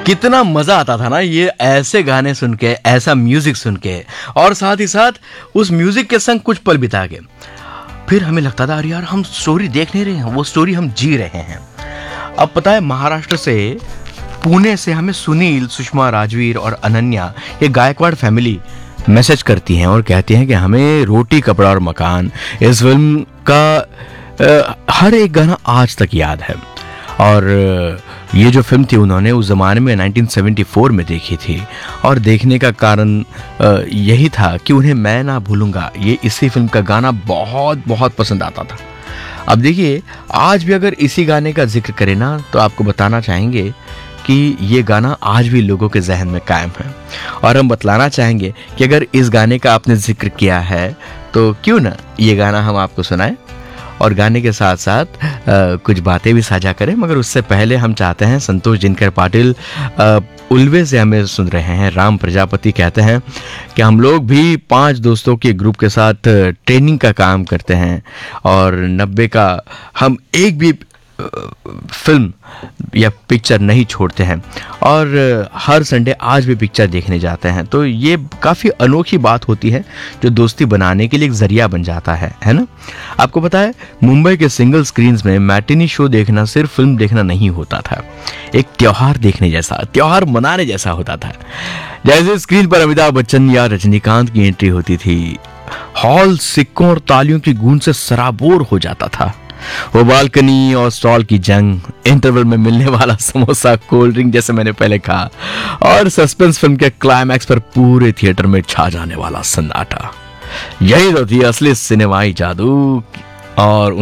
कितना मजा आता था ना ये ऐसे गाने सुन के, ऐसा म्यूजिक सुन के, और साथ ही साथ उस म्यूजिक के संग कुछ पल बिता के फिर हमें लगता था अरे यार हम स्टोरी देख नहीं रहे हैं, वो स्टोरी हम जी रहे हैं। अब पता है महाराष्ट्र से, पुणे से हमें सुनील, सुषमा, राजवीर और अनन्या, ये गायकवाड़ फैमिली मैसेज करती हैं और कहती हैं कि हमें रोटी, कपड़ा और मकान, इस फिल्म का हर एक गाना आज तक याद है। और ये जो फिल्म थी उन्होंने उस ज़माने में 1974 में देखी थी, और देखने का कारण यही था कि उन्हें मैं ना भूलूंगा, ये इसी फिल्म का गाना बहुत बहुत पसंद आता था। अब देखिए, आज भी अगर इसी गाने का जिक्र करें ना तो आपको बताना चाहेंगे कि ये गाना आज भी लोगों के जहन में कायम है, और हम बतलाना चाहेंगे कि अगर इस गाने का आपने जिक्र किया है तो क्यों ना ये गाना हम आपको सुनाएं, और गाने के साथ साथ कुछ बातें भी साझा करें। मगर उससे पहले हम चाहते हैं, संतोष दिनकर पाटिल उल्वे से हमें सुन रहे हैं, राम प्रजापति कहते हैं कि हम लोग भी 5 दोस्तों के ग्रुप के साथ ट्रेनिंग का काम करते हैं, और 90 का हम एक भी फिल्म या पिक्चर नहीं छोड़ते हैं, और हर संडे आज भी पिक्चर देखने जाते हैं। तो ये काफ़ी अनोखी बात होती है जो दोस्ती बनाने के लिए एक जरिया बन जाता है ना। आपको पता है, मुंबई के सिंगल स्क्रीन्स में मैटिनी शो देखना सिर्फ फिल्म देखना नहीं होता था, एक त्योहार देखने जैसा, त्योहार मनाने जैसा होता था। जैसे स्क्रीन पर अमिताभ बच्चन या रजनीकांत की एंट्री होती थी, हॉल सिक्कों और तालियों की गूंज से सराबोर हो जाता था। वो बालकनी और स्टॉल की जंग, इंटरवल में मिलने वाला समोसा, कोल्ड ड्रिंक जैसे मैंने पहले कहा, और सस्पेंस फिल्म के क्लाइमैक्स पर पूरे थिएटर में छा जाने वाला सन्नाटा, यही तो थी असली सिनेमाई जादू। और